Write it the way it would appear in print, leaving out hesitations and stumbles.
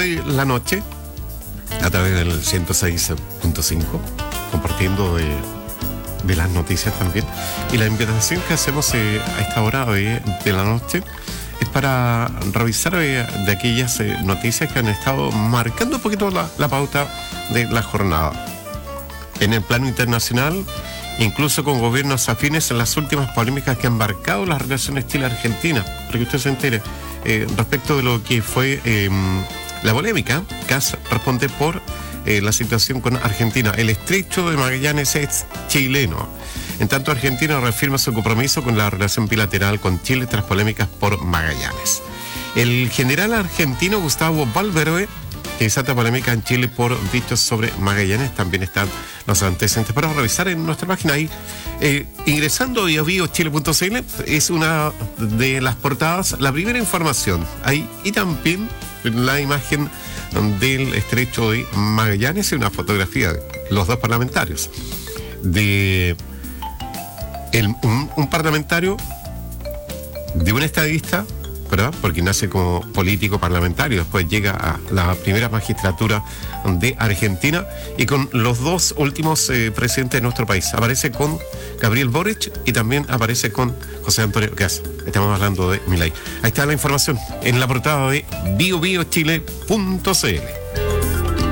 hoy la noche a través del 106.5, compartiendo de las noticias también. Y la invitación que hacemos a esta hora de la noche es para revisar de aquellas noticias que han estado marcando un poquito la pauta de la jornada. En el plano internacional, incluso con gobiernos afines en las últimas polémicas que han marcado las relaciones Chile-Argentina, para que usted se entere respecto de lo que fue la polémica. Kass responde por la situación con Argentina. El estrecho de Magallanes es chileno. En tanto, Argentina reafirma su compromiso con la relación bilateral con Chile tras polémicas por Magallanes. El general argentino Gustavo Valverde, que desata polémica en Chile por dichos sobre Magallanes, también están los antecedentes para revisar en nuestra página ahí. Ingresando a biobiochile.cl es una de las portadas, la primera información ahí, y también la imagen del estrecho de Magallanes y una fotografía de los dos parlamentarios. De un parlamentario, de un estadista, ¿verdad? Porque nace como político parlamentario, después llega a la primera magistratura de Argentina, y con los dos últimos presidentes de nuestro país. Aparece con Gabriel Boric y también aparece con José Antonio Kass. Estamos hablando de Milei. Ahí está la información en la portada de biobiochile.cl.